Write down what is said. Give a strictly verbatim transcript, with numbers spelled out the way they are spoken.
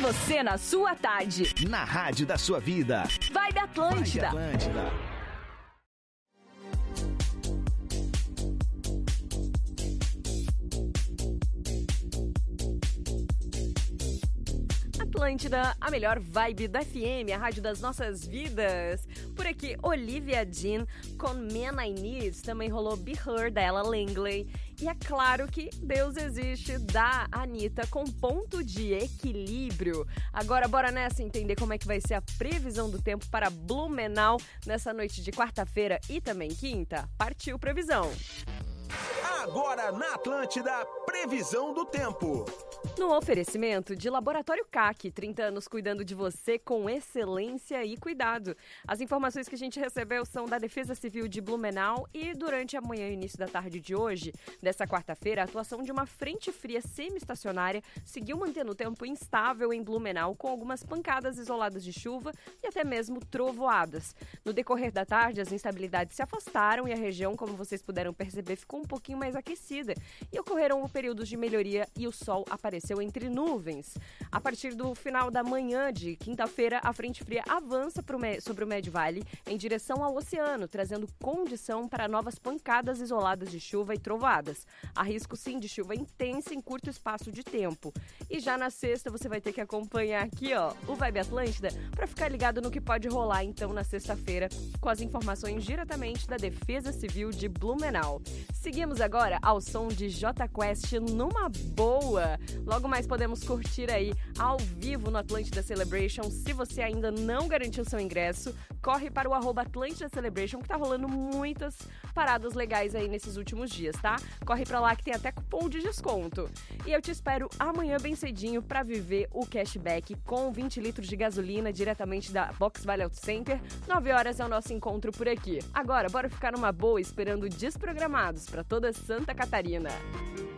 você na sua tarde. Na rádio da sua vida. Vibe Atlântida. Vibe Atlântida. Atlântida, a melhor vibe da F M, a rádio das nossas vidas. Por aqui, Olivia Dean com Man I Need, também rolou Be Her, da Ella Langley. E é claro que Deus Existe, da Anitta, com ponto de equilíbrio. Agora, bora nessa entender como é que vai ser a previsão do tempo para Blumenau nessa noite de quarta-feira e também quinta. Partiu previsão! Agora na Atlântida, previsão do tempo. No oferecimento de Laboratório C A C, trinta anos cuidando de você com excelência e cuidado. As informações que a gente recebeu são da Defesa Civil de Blumenau e durante a manhã e início da tarde de hoje, dessa quarta-feira, a atuação de uma frente fria semi-estacionária seguiu mantendo o tempo instável em Blumenau, com algumas pancadas isoladas de chuva e até mesmo trovoadas. No decorrer da tarde, as instabilidades se afastaram e a região, como vocês puderam perceber, ficou um pouquinho mais aquecida e ocorreram períodos de melhoria e o sol apareceu entre nuvens. A partir do final da manhã de quinta-feira, a frente fria avança pro me- sobre o Médio Vale em direção ao oceano, trazendo condição para novas pancadas isoladas de chuva e trovoadas. Há risco sim de chuva intensa em curto espaço de tempo. E já na sexta você vai ter que acompanhar aqui, ó, o Vibe Atlântida para ficar ligado no que pode rolar então na sexta-feira, com as informações diretamente da Defesa Civil de Blumenau. Seguimos agora ao som de Jota Quest numa boa. Logo mais podemos curtir aí ao vivo no Atlântida Celebration. Se você ainda não garantiu seu ingresso, corre para o arroba Atlântida Celebration, que tá rolando muitas paradas legais aí nesses últimos dias, tá? Corre pra lá que tem até cupom de desconto. E eu te espero amanhã bem cedinho para viver o cashback com vinte litros de gasolina diretamente da Box Vale Auto Center. nove horas é o nosso encontro por aqui. Agora, bora ficar numa boa esperando Desprogramados para toda Santa Catarina.